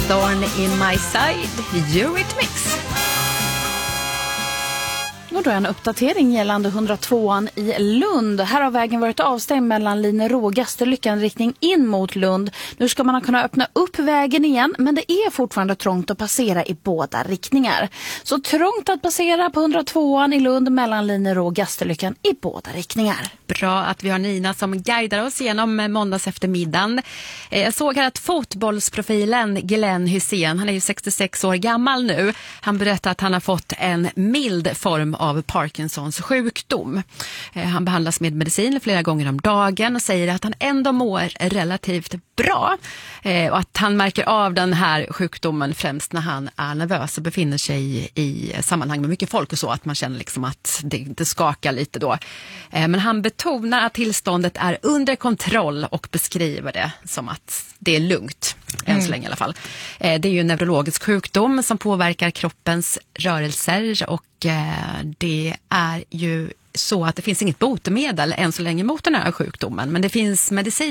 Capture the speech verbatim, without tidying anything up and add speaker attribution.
Speaker 1: Thorn in my side, Eurythmics.
Speaker 2: Och då är en uppdatering gällande hundratvåan i Lund. Här har vägen varit avstängd mellan Linnero och Gasterlyckan riktning in mot Lund. Nu ska man kunna öppna upp vägen igen, men det är fortfarande trångt att passera i båda riktningar. Så trångt att passera på hundratvåan i Lund mellan Linnero och Gasterlyckan i båda riktningar.
Speaker 1: Bra att vi har Nina som guidar oss genom måndags eftermiddagen. Jag såg här att fotbollsprofilen Glenn Hysén, han är ju sextiosex år gammal nu. Han berättar att han har fått en mild form av Parkinsons sjukdom. Han behandlas med medicin flera gånger om dagen och säger att han ändå mår relativt bra. Och att han märker av den här sjukdomen främst när han är nervös och befinner sig i sammanhang med mycket folk och så. Att man känner liksom att det, det skakar lite då. Men han betonar att tillståndet är under kontroll och beskriver det som att det är lugnt, mm. än så länge i alla fall. Det är ju en neurologisk sjukdom som påverkar kroppens rörelser och det är ju så att det finns inget botemedel än så länge mot den här sjukdomen, men det finns medicin